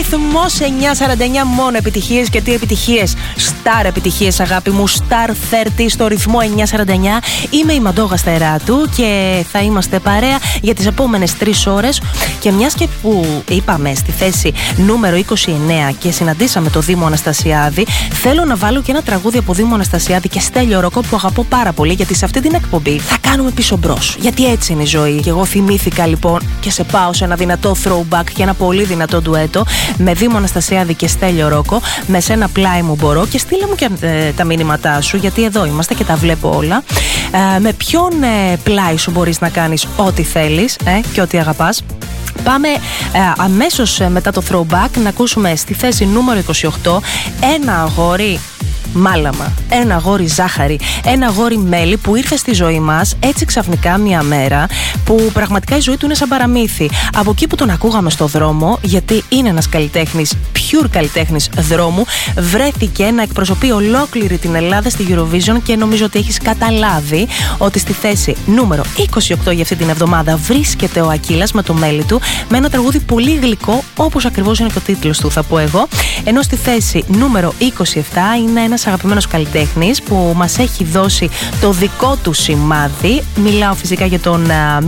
ρυθμός 949, μόνο επιτυχίες. Και τι επιτυχίες? Star επιτυχίες, αγάπη μου. Star 30 στο ρυθμό 949. Είμαι η Μαντώ Γαστεράτου και θα είμαστε παρέα για τις επόμενες 3 ώρες. Και μιας και που είπαμε στη θέση νούμερο 29 και συναντήσαμε το Δήμο Αναστασιάδη, θέλω να βάλω και ένα τραγούδι από Δήμο Αναστασιάδη και Στέλιο Ροκό που αγαπώ πάρα πολύ, γιατί σε αυτή την εκπομπή θα κάνουμε πίσω μπρος. Γιατί έτσι είναι η ζωή. Και εγώ θυμήθηκα λοιπόν και σε πάω σε ένα δυνατό throwback και ένα πολύ δυνατό ντουέτο με Δήμο Αναστασιάδη και Στέλιο Ροκό, με σένα πλάι μου μπορώ. Και στείλε μου και τα μήνυματά σου, γιατί εδώ είμαστε και τα βλέπω όλα. Με ποιον πλάι σου μπορείς να κάνεις ό,τι θέλεις και ό,τι αγαπάς. Πάμε αμέσως μετά το throwback να ακούσουμε στη θέση νούμερο 28 ένα αγόρι μάλαμα, ένα αγόρι ζάχαρη, ένα αγόρι μέλι που ήρθε στη ζωή μας έτσι ξαφνικά μια μέρα που πραγματικά η ζωή του είναι σαν παραμύθι. Από εκεί που τον ακούγαμε στο δρόμο, γιατί είναι ένας καλλιτέχνης, pure καλλιτέχνης δρόμου, βρέθηκε να εκπροσωπεί ολόκληρη την Ελλάδα στη Eurovision και νομίζω ότι έχεις καταλάβει ότι στη θέση νούμερο 28 για αυτή την εβδομάδα βρίσκεται ο Ακύλας με το μέλι του, με ένα τραγούδι πολύ γλυκό, όπως ακριβώς είναι και ο τίτλος του, θα πω εγώ. Ενώ στη θέση νούμερο 27 είναι ένας αγαπημένος καλλιτέχνης που μας έχει δώσει το δικό του σημάδι. Μιλάω φυσικά για τον